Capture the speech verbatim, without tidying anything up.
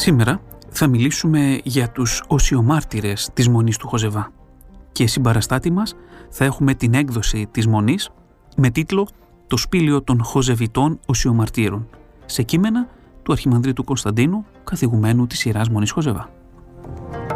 Σήμερα θα μιλήσουμε για τους οσιομάρτυρες της Μονής του Χοζεβά και συμπαραστάτη μας θα έχουμε την έκδοση της Μονής με τίτλο «Το σπήλαιο των Χοζεβιτών Οσιομαρτύρων» σε κείμενα του Αρχιμανδρίτου Κωνσταντίνου, καθηγουμένου της Ιεράς Μονής Χοζεβά.